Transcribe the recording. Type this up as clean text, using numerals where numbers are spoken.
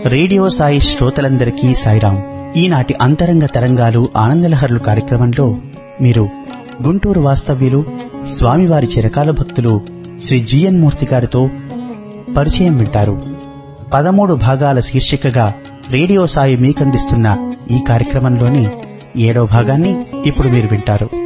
Radio Sai శ్రోతలందరికీ సాయిరాం. ఈనాటి అంతరంగ తరంగాలు ఆనందలహరులు కార్యక్రమంలో మీరు గుంటూరు వాస్తవ్యులు స్వామివారి చిరకాల భక్తులు శ్రీ జిఎన్ మూర్తి గారితో పరిచయం వింటారు. 13 భాగాల శీర్షికగా రేడియో సాయి మీకందిస్తున్న ఈ కార్యక్రమంలోని 7వ భాగాన్ని ఇప్పుడు మీరు వింటారు.